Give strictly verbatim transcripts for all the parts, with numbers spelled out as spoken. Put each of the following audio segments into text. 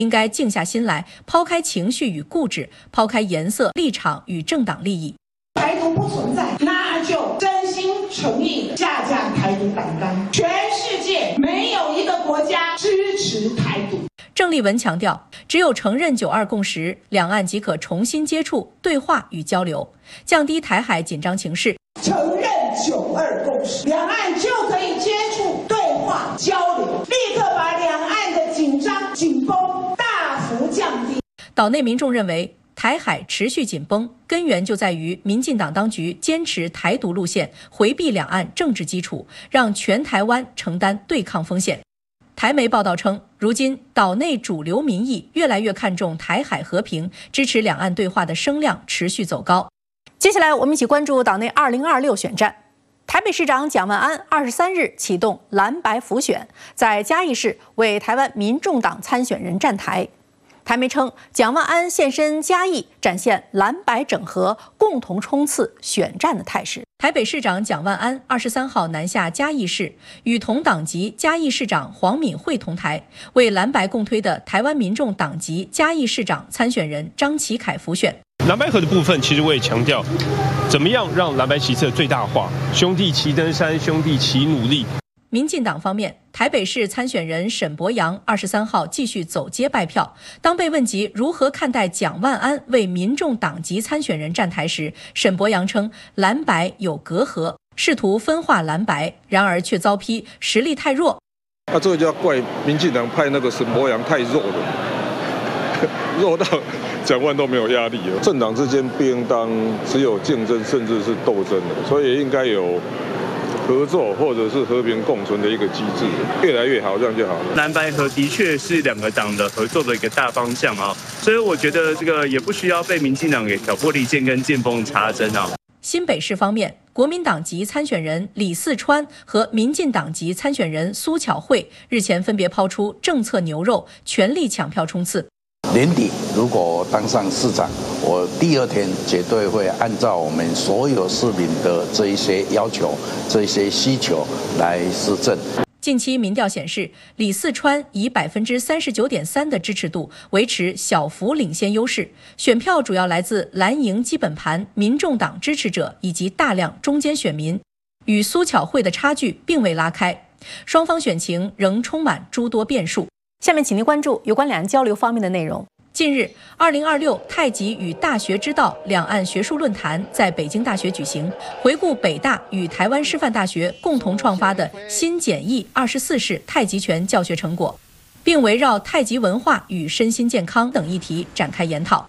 应该静下心来，抛开情绪与固执，抛开颜色、立场与政党利益。 台独不存在，那就真心诚意下架台独党纲。全世界没有一个国家支持台独。 郑丽文强调，只有承认九二共识，两岸即可重新接触、对话与交流，降低台海紧张情势。 承认九二共识，两岸就可以接触、对话、交流，立刻把两岸的紧张、紧绷大幅降低。 岛内民众认为，台海持续紧绷，根源就在于民进党当局坚持台独路线，回避两岸政治基础，让全台湾承担对抗风险。台媒报道称，如今岛内主流民意越来越看重台海和平，支持两岸对话的声量持续走高。接下来，我们一起关注岛内二零二六选战。台北市长蒋万安二十三日启动蓝白辅选，在嘉义市为台湾民众党参选人站台。台媒称，蒋万安现身嘉义，展现蓝白整合、共同冲刺选战的态势。台北市长蒋万安二十三号南下嘉义市，与同党籍嘉义市长黄敏惠同台，为蓝白共推的台湾民众党籍嘉义市长参选人张启凯辅选。 蓝白合的部分，其实我也强调，怎么样让蓝白旗帜最大化，兄弟齐登山，兄弟齐努力。 民进党方面，台北市参选人沈伯洋二十三号继续走街拜票。当被问及如何看待蒋万安为民众党籍参选人站台时，沈伯洋称蓝白有隔阂，试图分化蓝白，然而却遭批实力太弱。 那、啊、这个就要怪民进党派那个沈伯洋太弱了，弱到蒋万都没有压力了。政党之间不应当只有竞争，甚至是斗争的，所以应该有合作或者是和平共存的一个机制，越来越好，这样就好了。 蓝白合的确是两个党的合作的一个大方向啊，所以我觉得这个也不需要被民进党给挑拨离间跟见缝插针啊。 新北市方面，国民党籍参选人李四川和民进党籍参选人苏巧慧日前分别抛出政策牛肉，全力抢票冲刺。 年底如果当上市长，我第二天绝对会按照我们所有市民的这一些要求、这一些需求来施政。 近期民调显示，李四川以百分之三十九点三的支持度维持小幅领先优势，选票主要来自蓝营基本盘、民众党支持者以及大量中间选民，与苏巧慧的差距并未拉开。双方选情仍充满诸多变数。下面请您关注有关两岸交流方面的内容。近日，二零二六太极与大学之道两岸学术论坛在北京大学举行，回顾北大与台湾师范大学共同创发的新简易二十四式太极拳教学成果，并围绕太极文化与身心健康等议题展开研讨。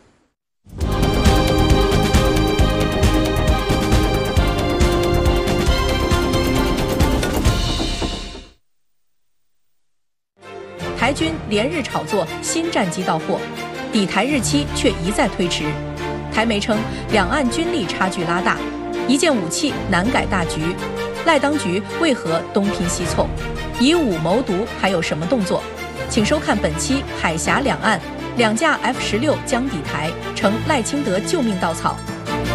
台军连日炒作新战机到货，抵台日期却一再推迟。台媒称，两岸军力差距拉大，一件武器难改大局。赖当局为何东拼西凑？以武谋独还有什么动作？请收看本期《海峡两岸》，两架 F 十六将抵台，成赖清德救命稻草。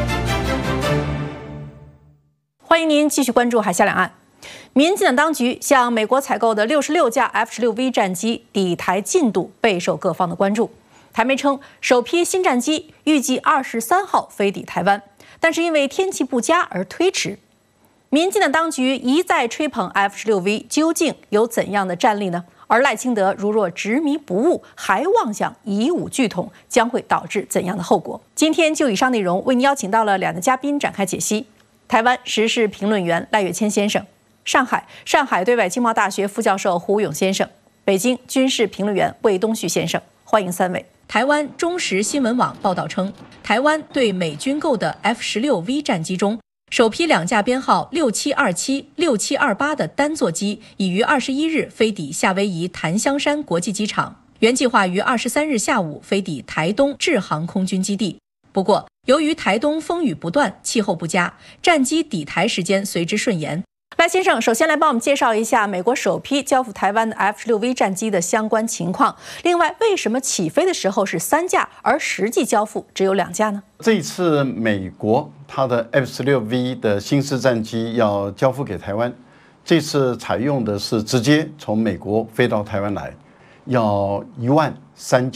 欢迎您继续关注《海峡两岸》。民进党当局向美国采购的六十六架 F 十六 V 战机抵台进度备受各方的关注。台媒称，首批新战机预计二十三号飞抵台湾，但是因为天气不佳而推迟。民进党当局一再吹捧 F 十六 V， 究竟有怎样的战力呢？而赖清德如若执迷不悟，还妄想以武拒统，将会导致怎样的后果？今天就以上内容为您邀请到了两位嘉宾展开解析：台湾时事评论员赖岳谦先生。上海上海对外经贸大学副教授胡勇先生，北京军事评论员魏东旭先生，欢迎三位。台湾中时新闻网报道称，台湾对美军购的 F 十六 V 战机中，首批两架编号六七二七、六七二八的单座机已于二十一日飞抵夏威夷檀香山国际机场，原计划于二十三日下午飞抵台东志航空军基地。不过，由于台东风雨不断，气候不佳，战机抵台时间随之顺延。赖先生，首先来帮我们介绍一下美国首批交付台湾的 F 十六 V 战机的相关情况。另外，为什么起飞的时候是三架，而实际交付只有两架呢？ 这一次美国它的 F 十六 V 的新式战机要交付给台湾，这次采用的是直接从美国飞到台湾来。 要一万三千。